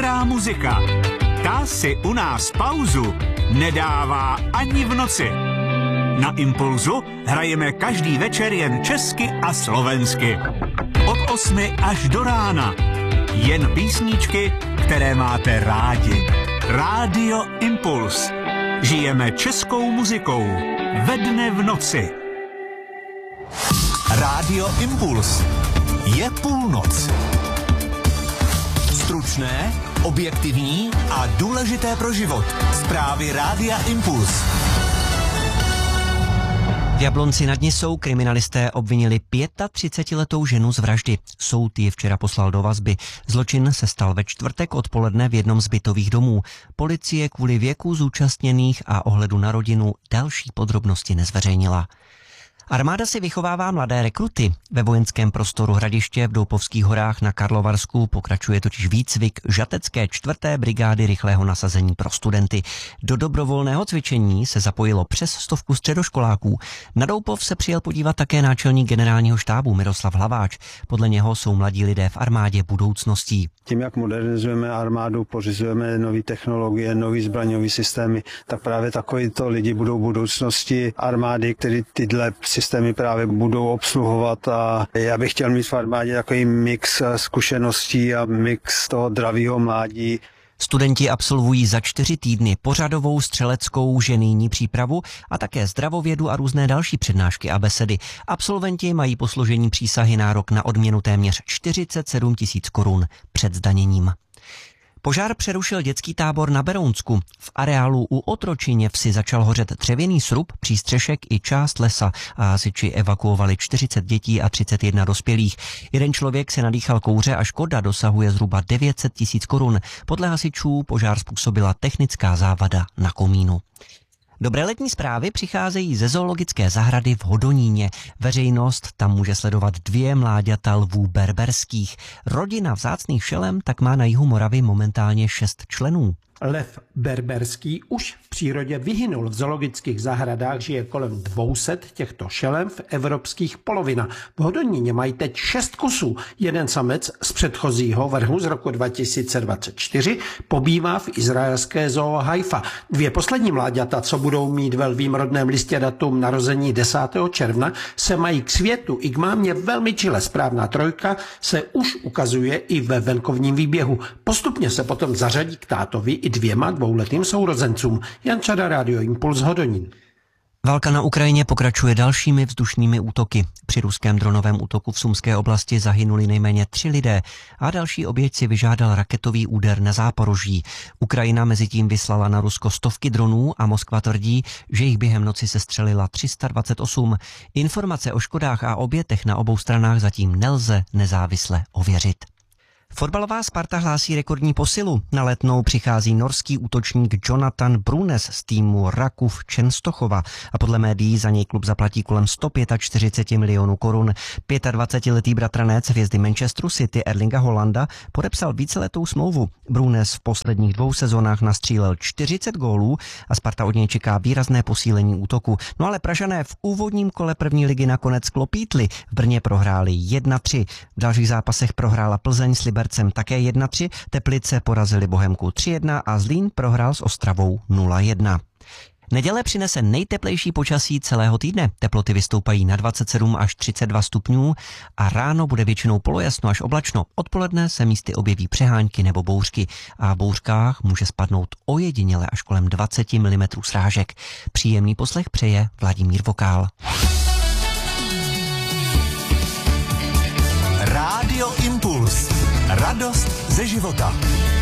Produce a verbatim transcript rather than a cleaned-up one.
Dobrá muzika. Ta si u nás pauzu nedává ani v noci. Na Impulzu hrajeme každý večer jen česky a slovensky. Od osmi až do rána. Jen písničky, které máte rádi. Rádio Impuls. Žijeme českou muzikou. Ve dne v noci. Rádio Impuls. Je půlnoc. Stručné, objektivní a důležité pro život. Zprávy Rádia Impuls. V Jablonci nad Nisou kriminalisté obvinili třicetiletou ženu z vraždy. Soud ji včera poslal do vazby. Zločin se stal ve čtvrtek odpoledne v jednom z bytových domů. Policie kvůli věku zúčastněných a ohledu na rodinu další podrobnosti nezveřejnila. Armáda si vychovává mladé rekruty. Ve vojenském prostoru Hradiště v Doupovských horách na Karlovarsku pokračuje totiž výcvik žatecké čtvrté brigády rychlého nasazení pro studenty. Do dobrovolného cvičení se zapojilo přes stovku středoškoláků. Na Doupov se přijel podívat také náčelník generálního štábu Miroslav Hlaváč. Podle něho jsou mladí lidé v armádě budoucností. Tím, jak modernizujeme armádu, pořizujeme nové technologie, nové zbraňové systémy, tak právě takovýto lidi budou budoucnosti armády, které tyhle systémy právě budou obsluhovat, a já bych chtěl mít v armádě takový mix zkušeností a mix toho dravého mládí. Studenti absolvují za čtyři týdny pořadovou střeleckou ženijní přípravu a také zdravovědu a různé další přednášky a besedy. Absolventi mají po složení přísahy nárok na odměnu téměř čtyřicet sedm tisíc korun před zdaněním. Požár přerušil dětský tábor na Berounsku. V areálu u Otročině vsi začal hořet dřevěný srub, přístřešek i část lesa a hasiči evakuovali čtyřicet dětí a třicet jedna dospělých. Jeden člověk se nadýchal kouře a škoda dosahuje zhruba devět set tisíc korun. Podle hasičů požár způsobila technická závada na komínu. Dobré letní zprávy přicházejí ze zoologické zahrady v Hodoníně. Veřejnost tam může sledovat dvě mláďata lvů berberských. Rodina vzácných šelem tak má na jihu Moravy momentálně šest členů. Lev berberský už v přírodě vyhynul. V zoologických zahradách žije kolem dvě stě těchto šelem v evropských polovinách. V Hodoníně mají teď šest kusů. Jeden samec z předchozího vrhu z roku dva tisíce dvacet čtyři pobývá v izraelské zoo Haifa. Dvě poslední mláďata, co budou mít ve lvím rodném listě datum narození desátého června, se mají k světu i k mámě velmi čile. Správná trojka se už ukazuje i ve venkovním výběhu. Postupně se potom zařadí k tátovi i dvěma dvouletým sourozencům. Jan Čada, Rádio Impuls, Hodonín. Válka na Ukrajině pokračuje dalšími vzdušnými útoky. Při ruském dronovém útoku v Sumské oblasti zahynuli nejméně tři lidé a další oběť si vyžádal raketový úder na Záporoží. Ukrajina mezitím vyslala na Rusko stovky dronů a Moskva tvrdí, že jich během noci sestřelila tři sta dvacet osm. Informace o škodách a obětech na obou stranách zatím nelze nezávisle ověřit. Fotbalová Sparta hlásí rekordní posilu. Na Letnou přichází norský útočník Jonathan Brunes z týmu Rakův Čenstochova a podle médií za něj klub zaplatí kolem sto čtyřicet pět milionů korun. dvacetipětiletý bratranec hvězdy Manchesteru City Erlinga Holanda podepsal víceletou smlouvu. Brunes v posledních dvou sezónách nastřílel čtyřicet gólů a Sparta od něj čeká výrazné posílení útoku. No ale Pražané v úvodním kole první ligy nakonec klopítli. V Brně prohráli jedna tři. V dalších zápasech prohrála Plzeň s Libercem také jedna tři, Teplice porazili Bohemku tři jedna a Zlín prohrál s Ostravou nula jedna. Neděle přinese nejteplejší počasí celého týdne. Teploty vystoupají na dvacet sedm až třicet dva stupňů a ráno bude většinou polojasno až oblačno. Odpoledne se místy objeví přehánky nebo bouřky a v bouřkách může spadnout ojediněle až kolem dvacet milimetrů srážek. Příjemný poslech přeje Vladimír Vokál. Rádio Impuls. Radost ze života.